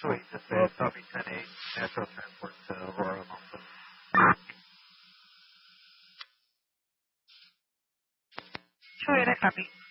Sweet, this is Copy 10-8, Natural Transport to Aurora Mountain. Sure, I copy.